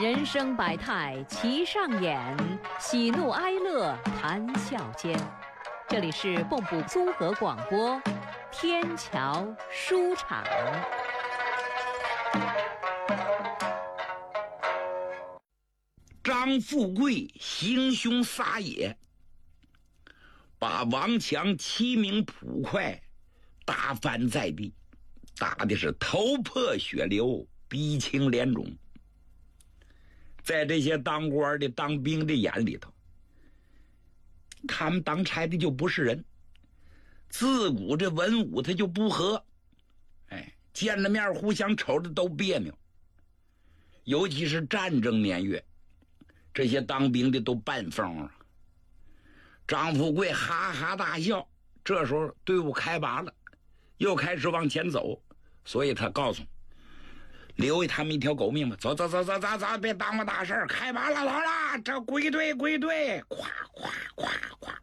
人生百态齐上演，喜怒哀乐谈笑间。这里是蚌埠综合广播，天桥书场。 张富贵行凶撒野，把王强7名捕快打翻在地，打的是头破血流，鼻青脸肿。在这些当官的当兵的眼里头，他们当差的就不是人，自古这文武他就不和，见了面互相瞅着都别扭。尤其是战争年月，这些当兵的都半疯了。张富贵哈哈大笑，这时候队伍开拔了，又开始往前走，所以他告诉留他们一条狗命吧，走，别耽误大事，开拔了，好了，这归队，咵咵咵咵。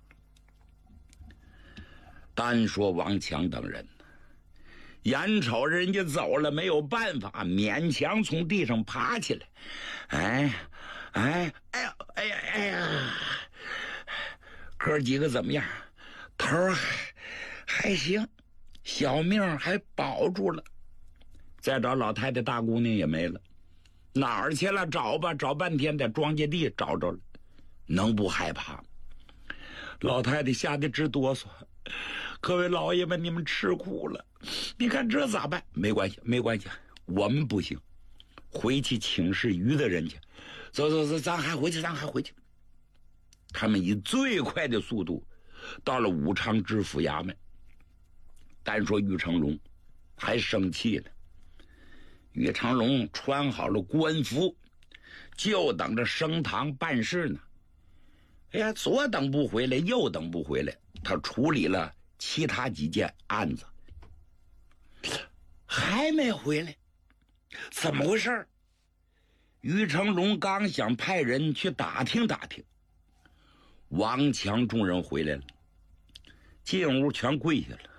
单说王强等人，眼瞅人家走了，没有办法，勉强从地上爬起来。哎呀，哥几个怎么样？头还行，小命还保住了。再找老太太大姑娘也没了，哪儿去了？找吧，找半天在庄稼地找着了，能不害怕？老太太吓得直哆嗦。各位老爷们，你们吃苦了，你看这咋办？没关系，我们不行，回去请示于的人家。走，咱还回去。他们以最快的速度到了武昌知府衙门。单说于成龙还生气了。于成龙穿好了官服，就等着升堂办事呢。左等不回来，右等不回来，他处理了其他几件案子，还没回来，怎么回事？于成龙刚想派人去打听，王强众人回来了，进屋全跪下了。